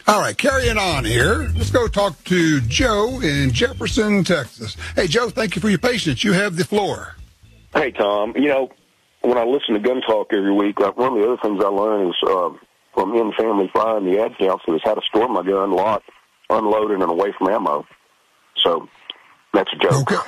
All right, carrying on here. Let's go talk to Joe in Jefferson, Texas. Hey, Joe, thank you for your patience. You have the floor. Hey, Tom. You know, when I listen to Gun Talk every week, one of the other things I learn is from In Family Fire and the Ad Council is how to store my gun locked, unloaded, and away from ammo. So that's a joke. Okay.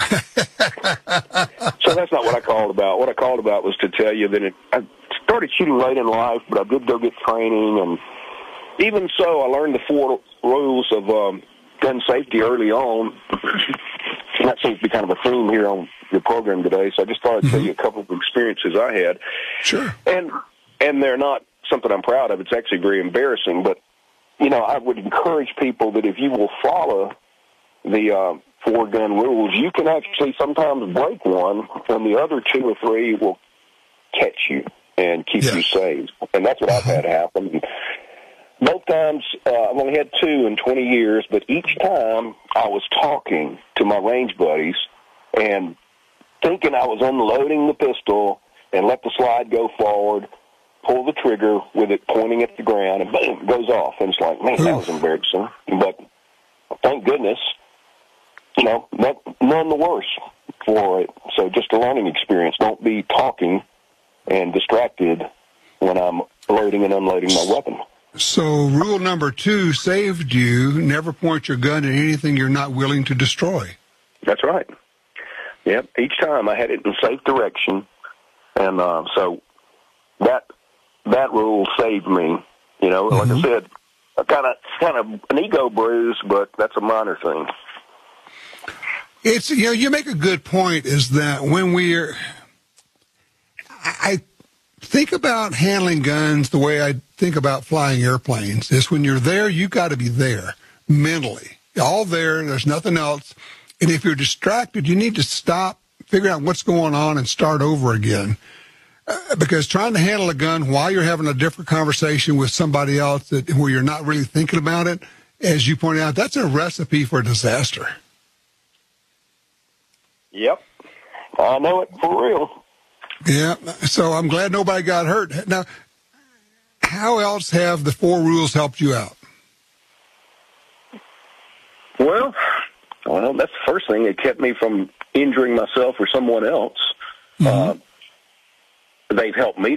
So that's not what I called about. What I called about was to tell you that I started shooting late in life, but I did go get training, and even so, I learned the 4 rules of gun safety early on. And that seems to be kind of a theme here on your program today, so I just thought I'd tell you a couple of experiences I had. Sure. And they're not something I'm proud of. It's actually very embarrassing, but, you know, I would encourage people that if you will follow the 4 gun rules, you can actually sometimes break one, and the other 2 or 3 will catch you and keep you safe. And that's what I've had happen. Both times, I've only had 2 in 20 years, but each time I was talking to my range buddies and thinking I was unloading the pistol and let the slide go forward, pull the trigger with it pointing at the ground, and boom, it goes off. And it's like, man, that was embarrassing. But thank goodness, you know, none the worse for it. So just a learning experience. Don't be talking and distracted when I'm loading and unloading my weapon. So rule number 2 saved you. Never point your gun at anything you're not willing to destroy. That's right. Yep. Each time I had it in safe direction. And so that rule saved me. You know, like I said, kind of an ego bruise, but that's a minor thing. It's, you know, you make a good point is that when I think about handling guns the way I think about flying airplanes is when you're there, you got to be there mentally. All there, there's nothing else. And if you're distracted, you need to stop, figure out what's going on, and start over again. Because trying to handle a gun while you're having a different conversation with somebody else where you're not really thinking about it, as you pointed out, that's a recipe for disaster. Yep. I know it for real. Yeah, so I'm glad nobody got hurt. Now, how else have the 4 rules helped you out? Well, that's the first thing. It kept me from injuring myself or someone else. They've helped me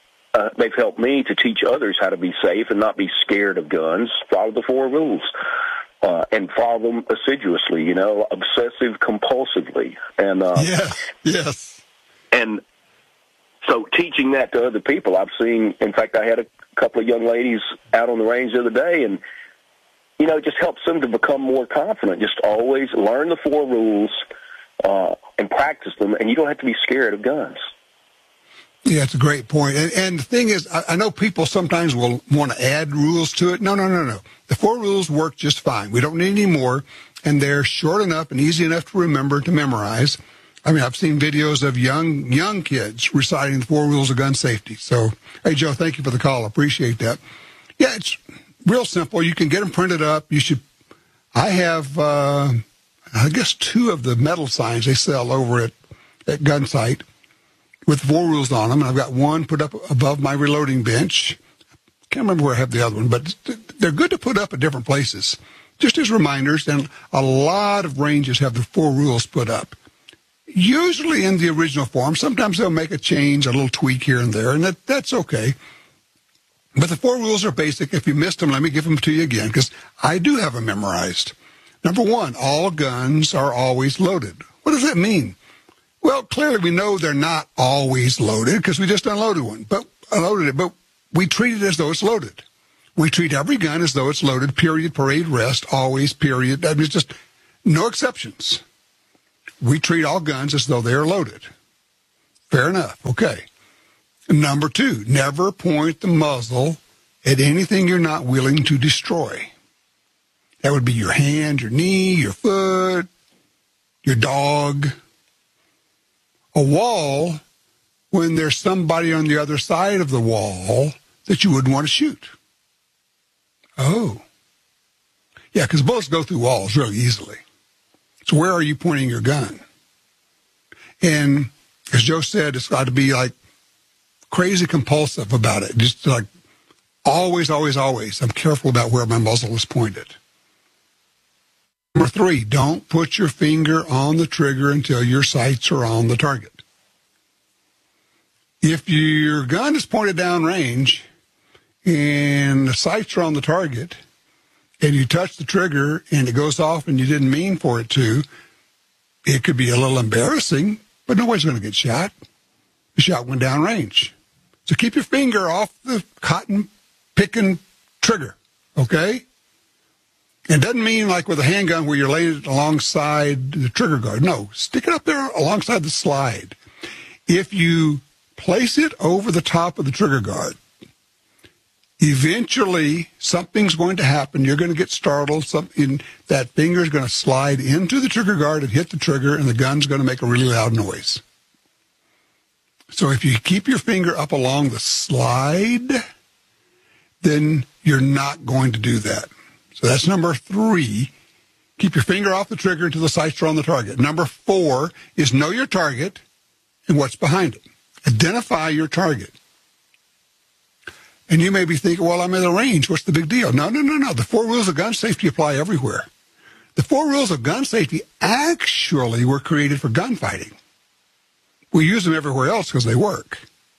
to teach others how to be safe and not be scared of guns. Follow the 4 rules. And follow them assiduously, you know, obsessive compulsively. And yes. And so teaching that to other people, I've seen, in fact, I had a couple of young ladies out on the range the other day, and, you know, it just helps them to become more confident. Just always learn the 4 rules and practice them, and you don't have to be scared of guns. Yeah, it's a great point. And the thing is, I know people sometimes will want to add rules to it. No. The 4 rules work just fine. We don't need any more, and they're short enough and easy enough to remember, to memorize. I mean, I've seen videos of young kids reciting the 4 rules of gun safety. So, hey, Joe, thank you for the call. Appreciate that. Yeah, it's real simple. You can get them printed up. I have, I guess, 2 of the metal signs they sell over at Gunsight with 4 rules on them. And I've got one put up above my reloading bench. Can't remember where I have the other one, but they're good to put up at different places, just as reminders. And a lot of ranges have the 4 rules put up. Usually in the original form. Sometimes they'll make a change, a little tweak here and there, and that's okay. But the 4 rules are basic. If you missed them, let me give them to you again, because I do have them memorized. Number 1, all guns are always loaded. What does that mean? Well, clearly we know they're not always loaded because we just unloaded one, but we treat it as though it's loaded. We treat every gun as though it's loaded, period, parade, rest, always, period. I mean, it's just no exceptions. We treat all guns as though they are loaded. Fair enough. Okay. Number 2, never point the muzzle at anything you're not willing to destroy. That would be your hand, your knee, your foot, your dog. A wall, when there's somebody on the other side of the wall that you wouldn't want to shoot. Oh. Yeah, because bullets go through walls really easily. So where are you pointing your gun? And as Joe said, it's got to be like crazy compulsive about it. Just like Always, always, always, I'm careful about where my muzzle is pointed. Number 3, don't put your finger on the trigger until your sights are on the target. If your gun is pointed downrange and the sights are on the target and you touch the trigger and it goes off and you didn't mean for it to, it could be a little embarrassing, but nobody's going to get shot. The shot went downrange. So keep your finger off the cotton picking trigger, okay? It doesn't mean like with a handgun where you're laying it alongside the trigger guard. No, stick it up there alongside the slide. If you place it over the top of the trigger guard, eventually something's going to happen. You're going to get startled. That finger is going to slide into the trigger guard and hit the trigger, and the gun's going to make a really loud noise. So if you keep your finger up along the slide, then you're not going to do that. So that's number 3. Keep your finger off the trigger until the sights are on the target. Number 4 is know your target and what's behind it. Identify your target. And you may be thinking, well, I'm in the range. What's the big deal? No. The 4 rules of gun safety apply everywhere. The 4 rules of gun safety actually were created for gunfighting. We use them everywhere else because they work.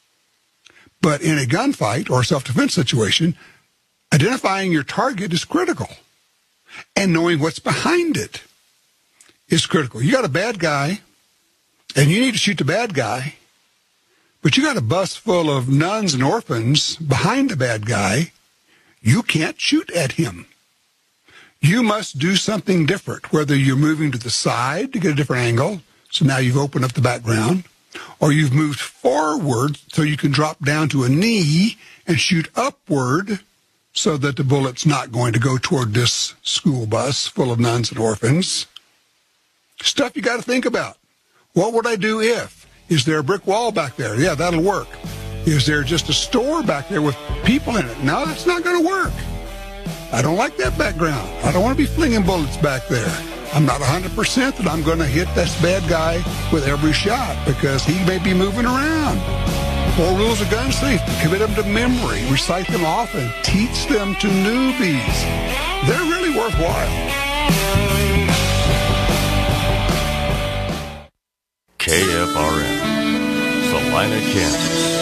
But in a gunfight or self-defense situation, identifying your target is critical. And knowing what's behind it is critical. You got a bad guy, and you need to shoot the bad guy, but you got a bus full of nuns and orphans behind the bad guy. You can't shoot at him. You must do something different, whether you're moving to the side to get a different angle, so now you've opened up the background, or you've moved forward so you can drop down to a knee and shoot upward so that the bullet's not going to go toward this school bus full of nuns and orphans. Stuff you got to think about. What would I do if? Is there a brick wall back there? Yeah, that'll work. Is there just a store back there with people in it? No, that's not going to work. I don't like that background. I don't want to be flinging bullets back there. I'm not 100% that I'm going to hit this bad guy with every shot because he may be moving around. 4 rules of gun safety. Commit them to memory. Recite them often. Teach them to newbies. They're really worthwhile. KFRN, Salina, Kansas.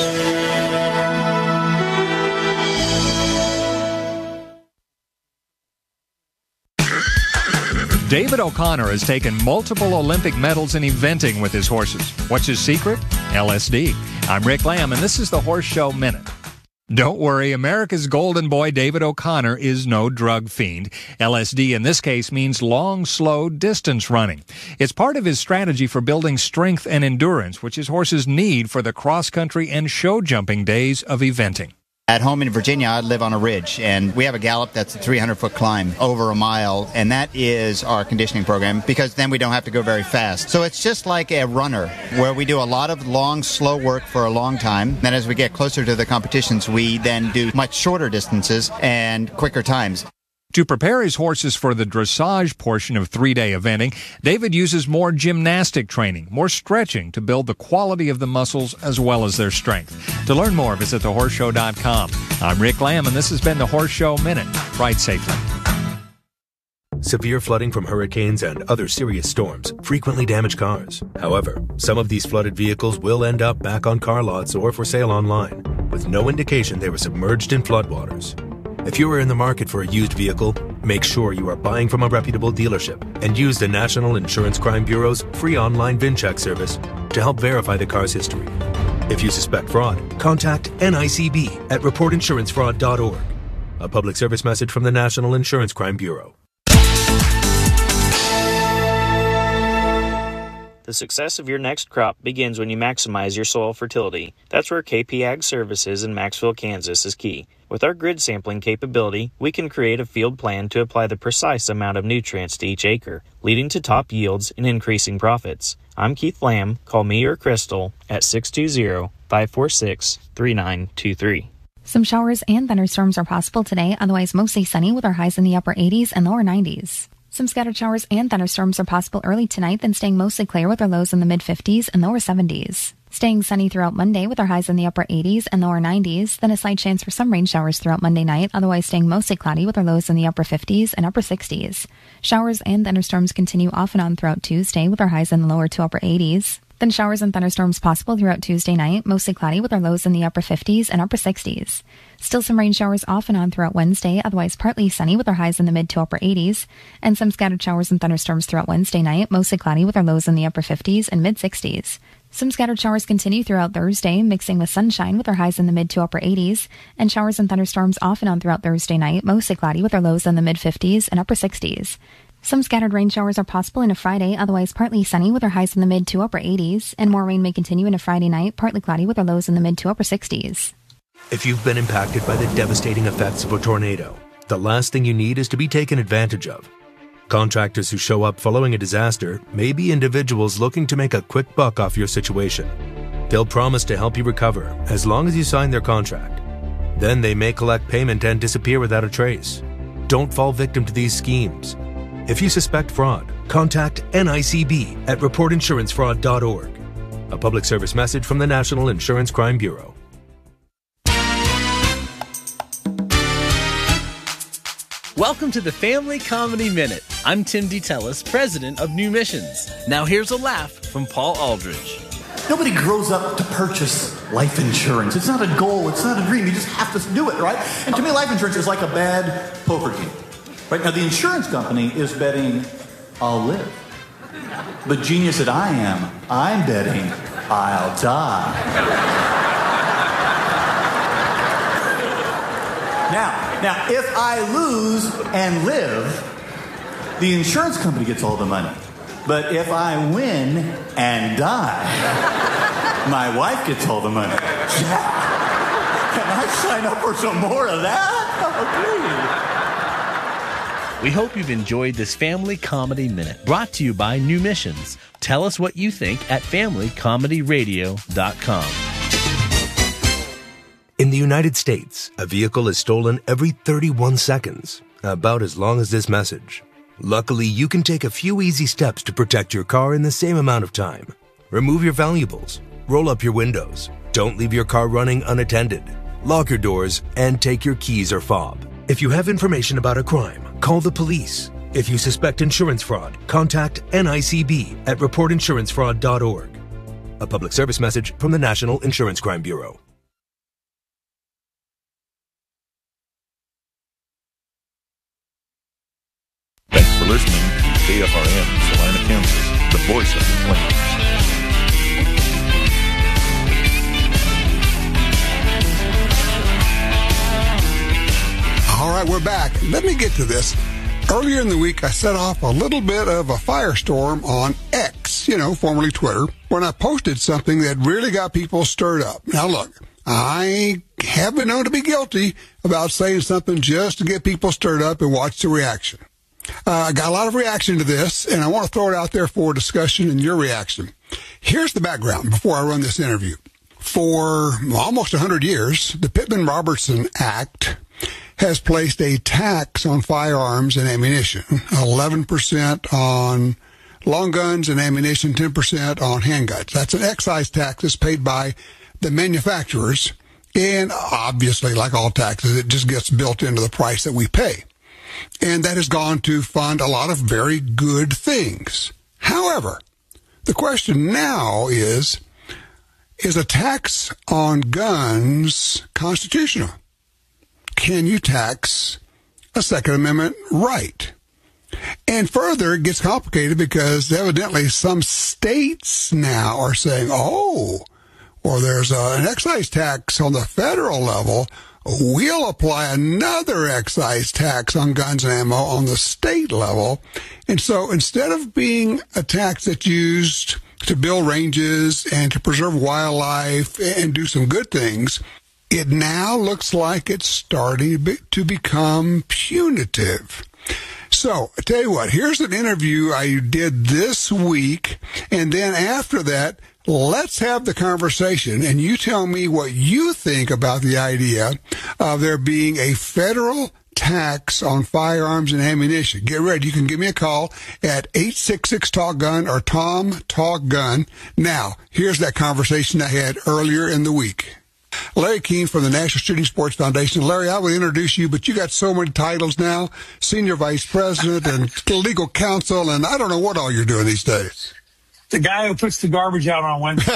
David O'Connor has taken multiple Olympic medals in eventing with his horses. What's his secret? LSD. I'm Rick Lamb, and this is the Horse Show Minute. Don't worry, America's golden boy David O'Connor is no drug fiend. LSD in this case means long, slow distance running. It's part of his strategy for building strength and endurance, which his horses need for the cross-country and show jumping days of eventing. At home in Virginia, I live on a ridge, and we have a gallop that's a 300-foot climb over a mile, and that is our conditioning program because then we don't have to go very fast. So it's just like a runner where we do a lot of long, slow work for a long time. Then as we get closer to the competitions, we then do much shorter distances and quicker times. To prepare his horses for the dressage portion of 3-day eventing, David uses more gymnastic training, more stretching to build the quality of the muscles as well as their strength. To learn more, visit thehorseshow.com. I'm Rick Lamb, and this has been the Horse Show Minute. Ride safely. Severe flooding from hurricanes and other serious storms frequently damage cars. However, some of these flooded vehicles will end up back on car lots or for sale online, with no indication they were submerged in floodwaters. If you are in the market for a used vehicle, make sure you are buying from a reputable dealership and use the National Insurance Crime Bureau's free online VIN check service to help verify the car's history. If you suspect fraud, contact NICB at reportinsurancefraud.org. A public service message from the National Insurance Crime Bureau. The success of your next crop begins when you maximize your soil fertility. That's where KP Ag Services in Maxville, Kansas is key. With our grid sampling capability, we can create a field plan to apply the precise amount of nutrients to each acre, leading to top yields and increasing profits. I'm Keith Lamb. Call me or Crystal at 620-546-3923. Some showers and thunderstorms are possible today, otherwise mostly sunny with our highs in the upper 80s and lower 90s. Some scattered showers and thunderstorms are possible early tonight, then staying mostly clear with our lows in the mid-50s and lower 70s. Staying sunny throughout Monday with our highs in the upper 80s and lower 90s, then a slight chance for some rain showers throughout Monday night, otherwise staying mostly cloudy with our lows in the upper 50s and upper 60s. Showers and thunderstorms continue off and on throughout Tuesday with our highs in the lower to upper 80s. Then showers and thunderstorms possible throughout Tuesday night, mostly cloudy with our lows in the upper 50s and upper 60s. Still some rain showers off and on throughout Wednesday, otherwise partly sunny with our highs in the mid to upper 80s, and some scattered showers and thunderstorms throughout Wednesday night, mostly cloudy with our lows in the upper 50s and mid 60s. Some scattered showers continue throughout Thursday, mixing with sunshine with our highs in the mid to upper 80s, and showers and thunderstorms off and on throughout Thursday night, mostly cloudy with our lows in the mid 50s and upper 60s. Some scattered rain showers are possible into Friday, otherwise partly sunny with our highs in the mid to upper 80s, and more rain may continue into Friday night, partly cloudy with our lows in the mid to upper 60s. If you've been impacted by the devastating effects of a tornado, the last thing you need is to be taken advantage of. Contractors who show up following a disaster may be individuals looking to make a quick buck off your situation. They'll promise to help you recover as long as you sign their contract. Then they may collect payment and disappear without a trace. Don't fall victim to these schemes. If you suspect fraud, contact NICB at reportinsurancefraud.org. A public service message from the National Insurance Crime Bureau. Welcome to the Family Comedy Minute. I'm Tim DeTellis, president of New Missions. Now here's a laugh from Paul Aldridge. Nobody grows up to purchase life insurance. It's not a goal. It's not a dream. You just have to do it, right? And to me, life insurance is like a bad poker game. Right now, the insurance company is betting I'll live. But genius that I am, I'm betting I'll die. Now, if I lose and live, the insurance company gets all the money. But if I win and die, my wife gets all the money. Yeah. Can I sign up for some more of that? Oh, please. We hope you've enjoyed this Family Comedy Minute, brought to you by New Missions. Tell us what you think at FamilyComedyRadio.com. In the United States, a vehicle is stolen every 31 seconds, about as long as this message. Luckily, you can take a few easy steps to protect your car in the same amount of time. Remove your valuables, roll up your windows, don't leave your car running unattended, lock your doors, and take your keys or fob. If you have information about a crime, call the police. If you suspect insurance fraud, contact NICB at reportinsurancefraud.org. A public service message from the National Insurance Crime Bureau. Thanks for listening to KFRN, Salina, Kansas, the voice of the Plains. All right, we're back. Let me get to this. Earlier in the week, I set off a little bit of a firestorm on X, formerly Twitter, when I posted something that really got people stirred up. Now, look, I have been known to be guilty about saying something just to get people stirred up and watch the reaction. I got a lot of reaction to this, and I want to throw it out there for discussion and your reaction. Here's the background before I run this interview. For almost 100 years, the Pittman-Robertson Act has placed a tax on firearms and ammunition, 11% on long guns and ammunition, 10% on handguns. That's an excise tax that's paid by the manufacturers, and obviously, like all taxes, it just gets built into the price that we pay. And that has gone to fund a lot of very good things. However, the question now is a tax on guns constitutional? Can you tax a Second Amendment right? And further, it gets complicated because evidently some states now are saying, there's an excise tax on the federal level. We'll apply another excise tax on guns and ammo on the state level. And so instead of being a tax that's used to build ranges and to preserve wildlife and do some good things, it now looks like it's starting to become punitive. So, I tell you what, here's an interview I did this week, and then after that, let's have the conversation, and you tell me what you think about the idea of there being a federal tax on firearms and ammunition. Get ready. You can give me a call at 866-TALK-GUN or Tom Talk Gun. Now, here's that conversation I had earlier in the week. Larry Keene from the National Shooting Sports Foundation. Larry, I would introduce you, but you got so many titles now, Senior Vice President and Legal Counsel, and I don't know what all you're doing these days. The guy who puts the garbage out on Wednesday.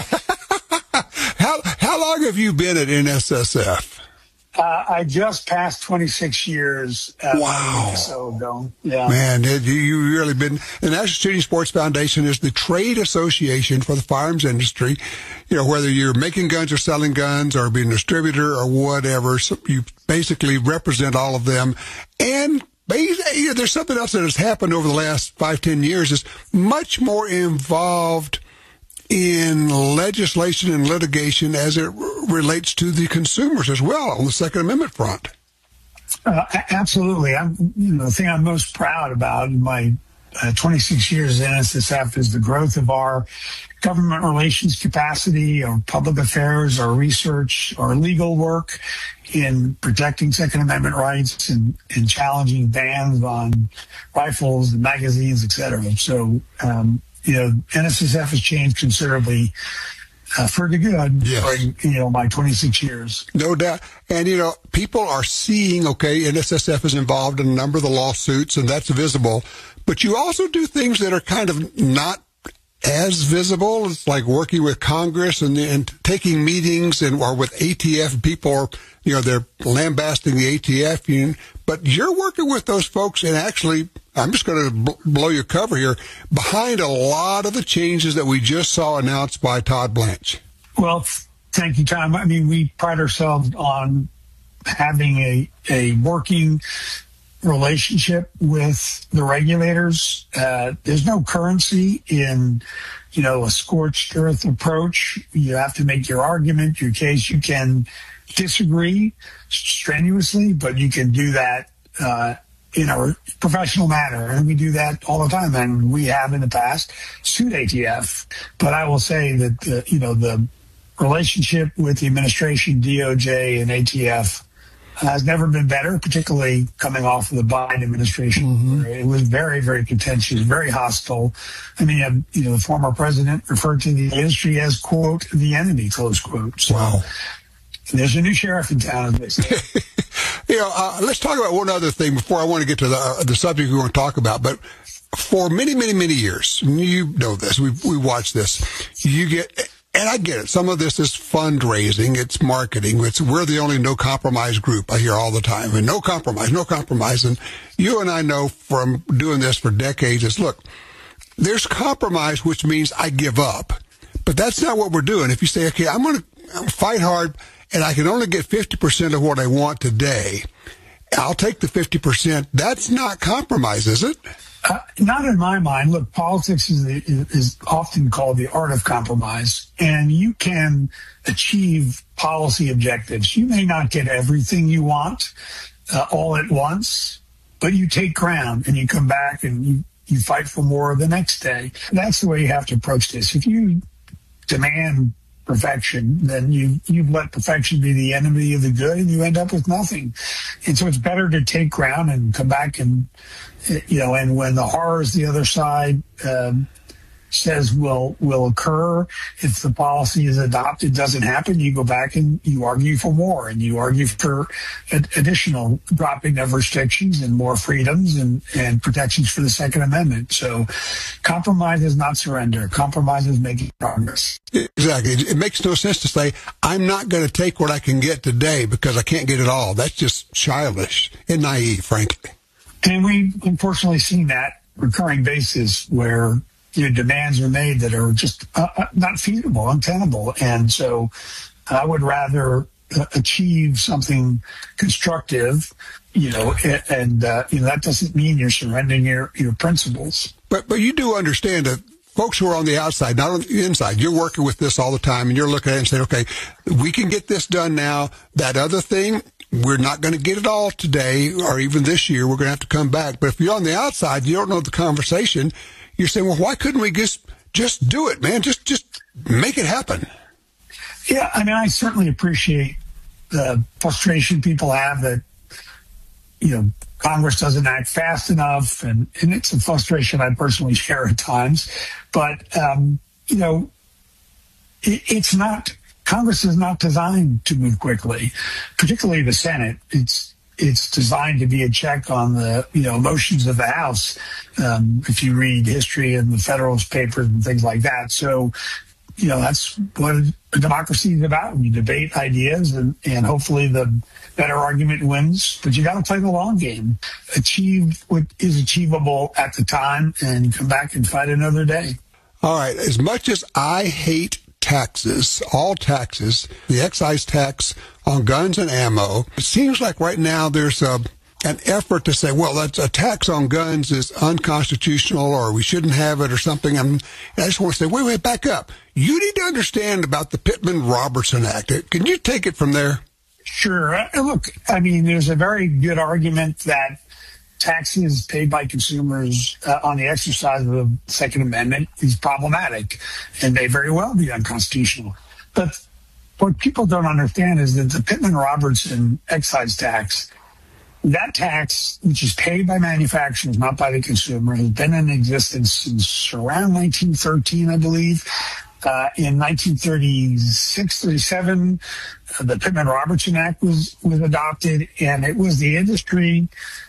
How long have you been at NSSF? I just passed 26 years. Wow. So ago. Yeah. Man, you really been. The National Shooting Sports Foundation is the trade association for the firearms industry. You know, whether you're making guns or selling guns or being a distributor or whatever, so you basically represent all of them. And there's something else that has happened over the last 5-10 years is much more involved in legislation and litigation as it relates to the consumers as well on the Second Amendment front. Absolutely. The thing I'm most proud about in my 26 years at NSSF is the growth of our government relations capacity, our public affairs, our research, our legal work in protecting Second Amendment rights and challenging bans on rifles and magazines, et cetera. So, NSSF has changed considerably for the good during, my 26 years. No doubt. And, people are seeing, NSSF is involved in a number of the lawsuits, and that's visible. But you also do things that are kind of not as visible. It's like working with Congress and taking meetings or with ATF. People are, they're lambasting the ATF union. But you're working with those folks and actually, I'm just going to blow your cover here, behind a lot of the changes that we just saw announced by Todd Blanche. Well, thank you, Tom. I mean, we pride ourselves on having a working relationship with the regulators. There's no currency in, a scorched earth approach. You have to make your argument, your case. You can disagree strenuously, but you can do that in a professional manner. And we do that all the time. And we have in the past sued ATF. But I will say that, the relationship with the administration, DOJ and ATF has never been better, particularly coming off of the Biden administration. Mm-hmm. It was very, very contentious, very hostile. I mean, the former president referred to the industry as, quote, the enemy, close quote. So, wow. There's a new sheriff in town, as they say. Let's talk about one other thing before I want to get to the subject we want to talk about. But for many, many, many years, you know this, we watch this, you get... And I get it. Some of this is fundraising. It's marketing. We're the only no compromise group I hear all the time. And no compromise. And you and I know from doing this for decades is, look, there's compromise, which means I give up. But that's not what we're doing. If you say, okay, I'm going to fight hard and I can only get 50% of what I want today, I'll take the 50%. That's not compromise, is it? Not in my mind. Look, politics is often called the art of compromise, and you can achieve policy objectives. You may not get everything you want all at once, but you take ground and you come back and you fight for more the next day. That's the way you have to approach this. If you demand perfection, then you've let perfection be the enemy of the good, and you end up with nothing. And so it's better to take ground and come back and, and when the horrors the other side says will occur, if the policy is adopted, doesn't happen, you go back and you argue for more, and you argue for additional dropping of restrictions and more freedoms and protections for the Second Amendment. So compromise is not surrender. Compromise is making progress. Exactly. It makes no sense to say, I'm not going to take what I can get today because I can't get it all. That's just childish and naive, frankly. And we've unfortunately seen that recurring basis where demands are made that are just not feasible, untenable. And so I would rather achieve something constructive, and that doesn't mean you're surrendering your principles. But you do understand that folks who are on the outside, not on the inside, you're working with this all the time, and you're looking at it and saying, okay, we can get this done now. That other thing, we're not going to get it all today or even this year. We're going to have to come back. But if you're on the outside, you don't know the conversation. You're saying, well, why couldn't we just do it, man? Just make it happen. Yeah, I mean, I certainly appreciate the frustration people have that, Congress doesn't act fast enough, and it's a frustration I personally share at times. But, it's not, Congress is not designed to move quickly, particularly the Senate. It's designed to be a check on the, motions of the House, if you read history in the Federalist Papers and things like that. So, that's what a democracy is about. You debate ideas, and hopefully the better argument wins. But you got to play the long game, achieve what is achievable at the time, and come back and fight another day. All right. As much as I hate taxes, all taxes, the excise tax on guns and ammo, it seems like right now there's an effort to say, well, that's a tax on guns is unconstitutional, or we shouldn't have it, or something. And I just want to say, wait, back up. You need to understand about the Pittman-Robertson Act. Can you take it from there? Sure. Look, there's a very good argument that taxes paid by consumers on the exercise of the Second Amendment is problematic and may very well be unconstitutional. But what people don't understand is that the Pittman-Robertson excise tax, that tax, which is paid by manufacturers, not by the consumer, has been in existence since around 1913, I believe. In 1936, 37, the Pittman-Robertson Act was adopted, and it was the industry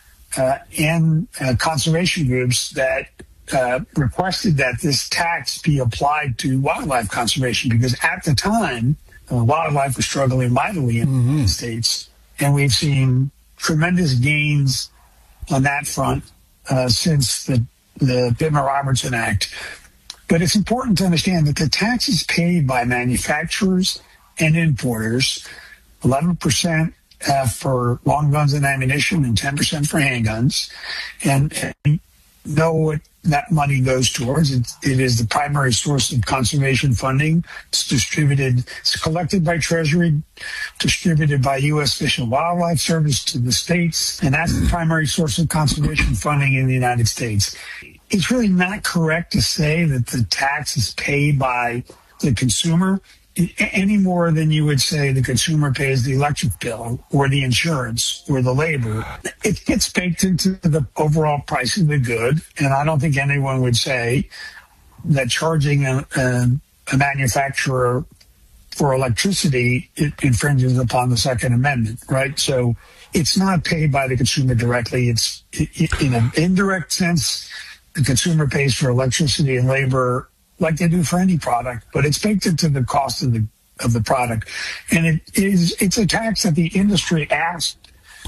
and conservation groups that requested that this tax be applied to wildlife conservation, because at the time, wildlife was struggling mightily in the United States, and we've seen tremendous gains on that front since the Pittman-Robertson Act. But it's important to understand that the tax is paid by manufacturers and importers, 11% for long guns and ammunition and 10% for handguns. And you know what that money goes towards. It is the primary source of conservation funding. It's collected by Treasury, distributed by U.S. Fish and Wildlife Service to the states, and that's the primary source of conservation funding in the United States. It's really not correct to say that the tax is paid by the consumer any more than you would say the consumer pays the electric bill or the insurance or the labor. It gets baked into the overall price of the good, and I don't think anyone would say that charging a manufacturer for electricity infringes upon the Second Amendment, right? So it's not paid by the consumer directly. It's in an indirect sense. The consumer pays for electricity and labor like they do for any product, but it's baked into the cost of the product. And it's a tax that the industry asked,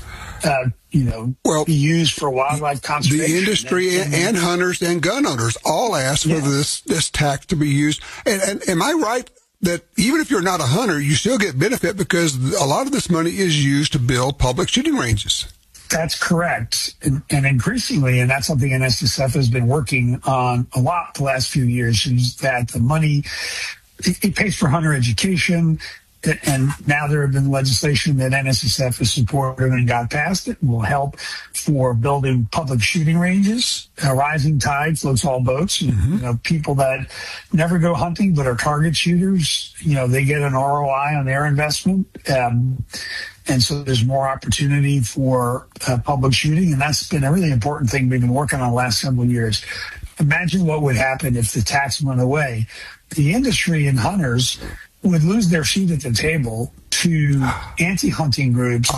be used for wildlife conservation. The industry and hunters and gun owners all asked for this tax to be used. And am I right that even if you're not a hunter, you still get benefit because a lot of this money is used to build public shooting ranges? That's correct. And increasingly, and that's something NSSF has been working on a lot the last few years, is that the money, it pays for hunter education. And now there have been legislation that NSSF has supported and got passed that will help for building public shooting ranges. A rising tide floats all boats. Mm-hmm. People that never go hunting but are target shooters, they get an ROI on their investment. And so there's more opportunity for public shooting. And that's been a really important thing we've been working on the last several years. Imagine what would happen if the tax went away. The industry and hunters would lose their seat at the table to anti-hunting groups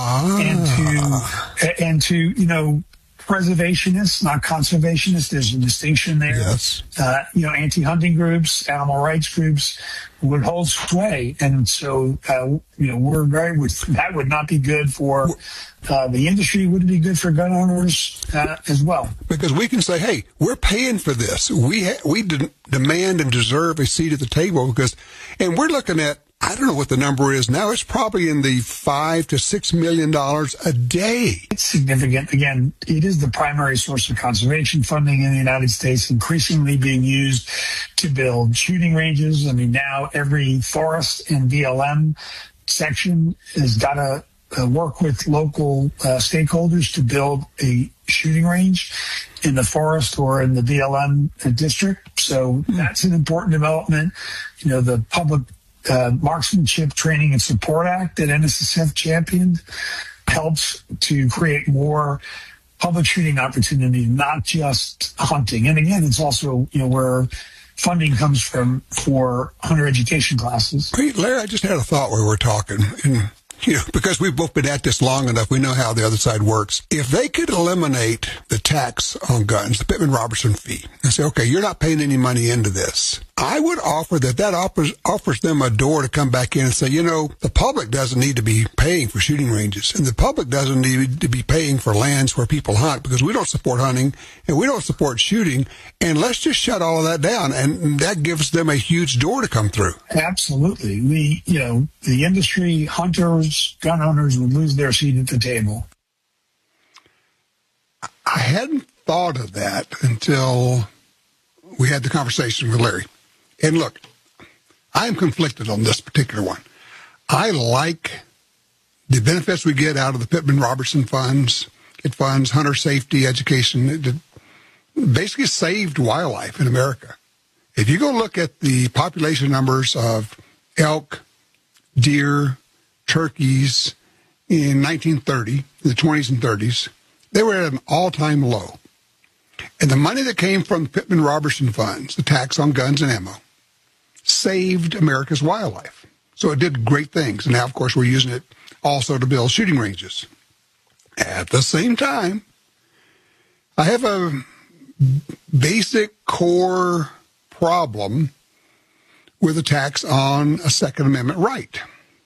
and to preservationists, not conservationists. There's a distinction there. Yes. Anti-hunting groups, animal rights groups would hold sway, and so that would not be good for the industry. Wouldn't be good for gun owners as well. Because we can say, hey, we're paying for this. We demand and deserve a seat at the table and we're looking at, I don't know what the number is now. It's probably in the $5 to $6 million a day. It's significant. Again, it is the primary source of conservation funding in the United States, increasingly being used to build shooting ranges. I mean, now every forest and BLM section has got to work with local stakeholders to build a shooting range in the forest or in the BLM district. So that's an important development. The Public Marksmanship Training and Support Act that NSSF championed helps to create more public shooting opportunity, not just hunting. And again, it's also, where funding comes from for hunter education classes. Hey, Larry, I just had a thought while we're talking. And, because we've both been at this long enough, we know how the other side works. If they could eliminate the tax on guns, the Pittman-Robertson fee, and say, okay, you're not paying any money into this, I would offer that offers them a door to come back in and say, the public doesn't need to be paying for shooting ranges, and the public doesn't need to be paying for lands where people hunt, because we don't support hunting and we don't support shooting, and let's just shut all of that down, and that gives them a huge door to come through. Absolutely. The industry, hunters, gun owners would lose their seat at the table. I hadn't thought of that until we had the conversation with Larry. And look, I am conflicted on this particular one. I like the benefits we get out of the Pittman-Robertson funds. It funds hunter safety, education. It basically saved wildlife in America. If you go look at the population numbers of elk, deer, turkeys in 1930, the 20s and 30s, they were at an all-time low. And the money that came from Pittman-Robertson funds, the tax on guns and ammo, saved America's wildlife. So it did great things. And now, of course, we're using it also to build shooting ranges. At the same time, I have a basic core problem with a tax on a Second Amendment right.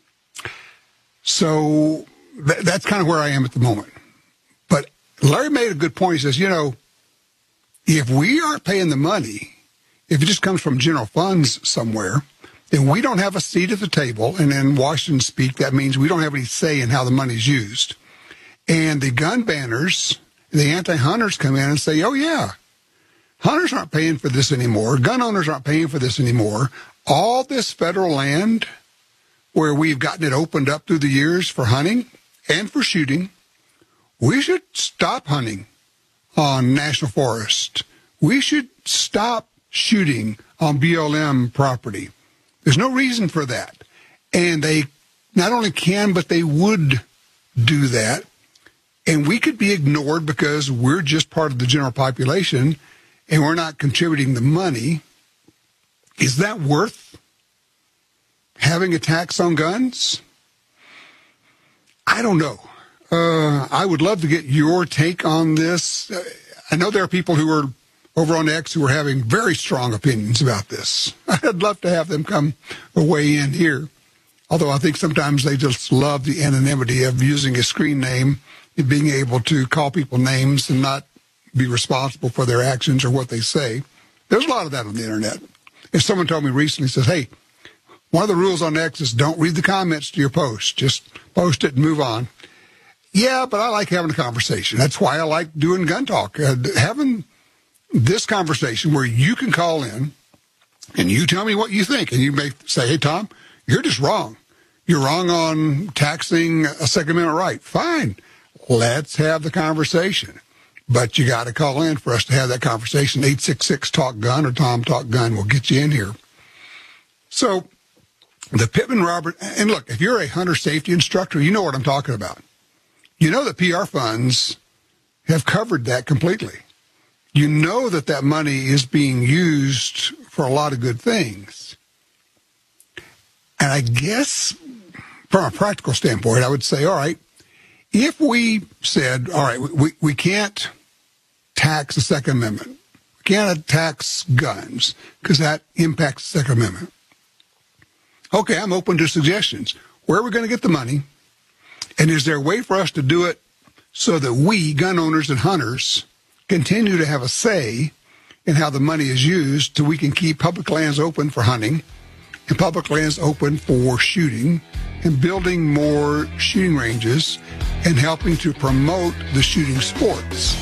So that's kind of where I am at the moment. But Larry made a good point. He says, if we aren't paying the money, if it just comes from general funds somewhere, then we don't have a seat at the table. And in Washington speak, that means we don't have any say in how the money's used. And the gun banners, the anti-hunters come in and say, oh, yeah, hunters aren't paying for this anymore. Gun owners aren't paying for this anymore. All this federal land where we've gotten it opened up through the years for hunting and for shooting, we should stop hunting on national forest. We should stop shooting on BLM property. There's no reason for that. And they not only can, but they would do that. And we could be ignored because we're just part of the general population and we're not contributing the money. Is that worth having a tax on guns? I don't know. I would love to get your take on this. I know there are people who are over on X who are having very strong opinions about this. I'd love to have them come weigh in here. Although I think sometimes they just love the anonymity of using a screen name and being able to call people names and not be responsible for their actions or what they say. There's a lot of that on the internet. If someone told me recently, says, hey, one of the rules on X is don't read the comments to your post. Just post it and move on. Yeah, but I like having a conversation. That's why I like doing Gun Talk. Having this conversation where you can call in and you tell me what you think. And you may say, hey, Tom, you're just wrong. You're wrong on taxing a Second Amendment right. Fine. Let's have the conversation. But you got to call in for us to have that conversation. 866-TALK-GUN or Tom Talk Gun will get you in here. So the Pittman-Robertson, and look, if you're a hunter safety instructor, you know what I'm talking about. You know that PR funds have covered that completely. You know that that money is being used for a lot of good things. And I guess from a practical standpoint, I would say, all right, if we said, all right, we can't tax the Second Amendment. We can't tax guns because that impacts the Second Amendment. Okay, I'm open to suggestions. Where are we going to get the money? And is there a way for us to do it so that we, gun owners and hunters, continue to have a say in how the money is used so we can keep public lands open for hunting and public lands open for shooting and building more shooting ranges and helping to promote the shooting sports?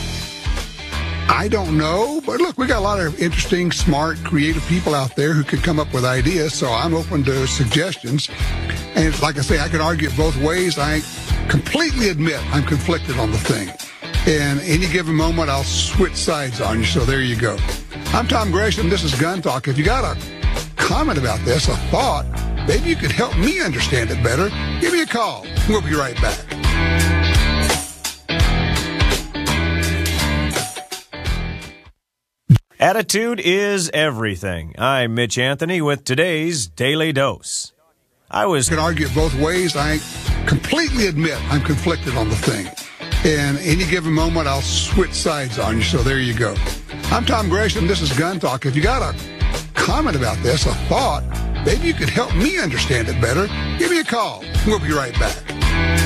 I don't know, but look, we got a lot of interesting, smart, creative people out there who could come up with ideas, so I'm open to suggestions. And like I say, I can argue it both ways. I completely admit I'm conflicted on the thing. And any given moment, I'll switch sides on you, so there you go. I'm Tom Gresham. This is Gun Talk. If you got a comment about this, a thought, maybe you could help me understand it better, give me a call. We'll be right back. Attitude is everything. I'm Mitch Anthony with today's Daily Dose. I could argue it both ways. I completely admit I'm conflicted on the thing. And any given moment, I'll switch sides on you. So there you go. I'm Tom Gresham. This is Gun Talk. If you got a comment about this, a thought, maybe you could help me understand it better, give me a call. We'll be right back.